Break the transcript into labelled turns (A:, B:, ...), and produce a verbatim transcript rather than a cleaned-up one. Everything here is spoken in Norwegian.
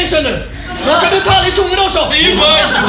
A: skjønner du. Kan du ta litt tungen også?
B: Gi meg!